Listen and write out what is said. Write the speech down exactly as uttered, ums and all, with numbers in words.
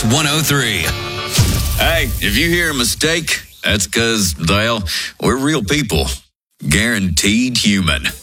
X one oh three. Hey, if you hear a mistake, that's because, well, we're real people. Guaranteed human.